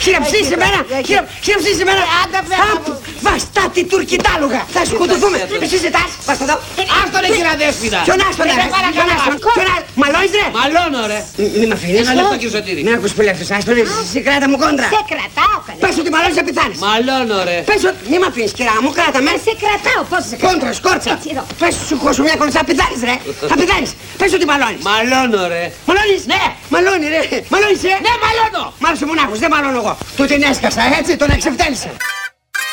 Χειραψείς εμένα. Χειραψείς εμένα. Βαστάτη τουρκιτάλουγα. Θα σκοτωθούμε. Εσύ ζητάς. Βάστα εδώ. Άστο ρε κυρία Δέσποινα. Ποιον άστον ρε. Μαλώνεις ρε. Μαλώνω ρε. Μη μ' αφήνεις. Ένα λεπτό κύριε Σωτήρη. Μην ακούς που λέει αυτός. Άστον ρε. Εσύ κράτα μου κόντρα. Σε κρατάω καλέ. Πες ότι μαλώνεις να πεθάνεις. Μαλώνω ρε. Πες ότι μη μ' αφήνεις κυρά μου. Κράτα με. Σε κρατάω πώς σε κρατάω. Κόντρα σκόρτσα. Έτσι εδώ. Πες σου χώσου μια κόντρα. Θα πεθάνεις ρε. Θα πεθάνεις. Πες ότι μαλώνεις. Μαλώνω ρε. Μαλώνεις. Ναι. Μαλώνει ρε. Μαλώνεις ρε. Ναι, μαλώνω. Μάλιστα μονάχος. Δεν μαλώνω εγώ. Του την έσκασα έτσι. Τον εξευτέλισα.